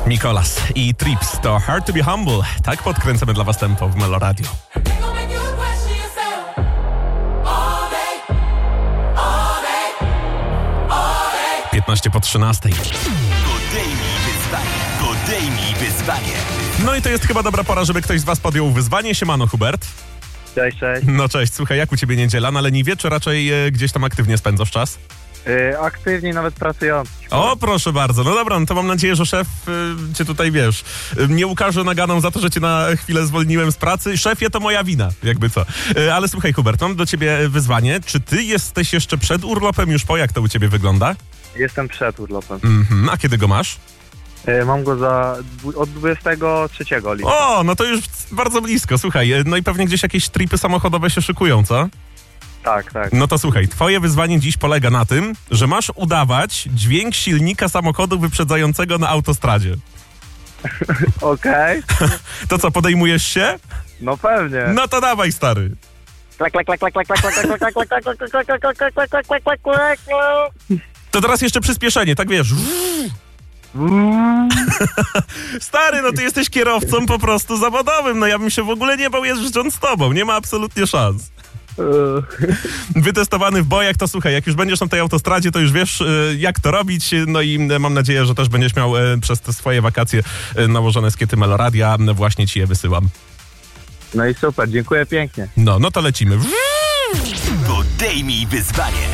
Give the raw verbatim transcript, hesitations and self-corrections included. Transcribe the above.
Mikolas i Trips to Hard to be Humble. Tak podkręcamy dla was tempo w Melo Radio. piętnaście po trzynastej. Podejmij wyzwanie, podejmij wyzwanie. No i to jest chyba dobra pora, żeby ktoś z was podjął wyzwanie. Siemano, Hubert. Cześć, cześć. No cześć, słuchaj, jak u ciebie niedziela? Na leniwie, czy raczej e, gdzieś tam aktywnie spędzasz czas? Yy, aktywnie, nawet pracujący. O, proszę bardzo. No dobra, no to mam nadzieję, że szef y, cię tutaj, wiesz, y, nie ukaże naganą za to, że cię na chwilę zwolniłem z pracy. Szefie, to moja wina, jakby co. Y, ale słuchaj, Hubert, mam do ciebie wyzwanie. Czy ty jesteś jeszcze przed urlopem, już po? Jak to u ciebie wygląda? Jestem przed urlopem. Mhm. A kiedy go masz? Yy, mam go za dwu- od dwudziestego trzeciego lipca. O, no to już bardzo blisko. Słuchaj, y, no i pewnie gdzieś jakieś tripy samochodowe się szykują, co? Tak, tak. No to słuchaj, twoje wyzwanie dziś polega na tym, że masz udawać dźwięk silnika samochodu wyprzedzającego na autostradzie. Okej. To co, podejmujesz się? No pewnie. No to dawaj, stary. To teraz jeszcze przyspieszenie, tak wiesz. Stary, no ty jesteś kierowcą po prostu zawodowym, no ja bym się w ogóle nie bał jeżdżąc z tobą, nie ma absolutnie szans. Wytestowany w bojach, to słuchaj, jak już będziesz na tej autostradzie, to już wiesz, y, jak to robić, no i y, mam nadzieję, że też będziesz miał y, przez te swoje wakacje y, nałożone skiety Meloradia, y, właśnie ci je wysyłam. No i super, dziękuję pięknie. No, no to lecimy. Podejmij wyzwanie.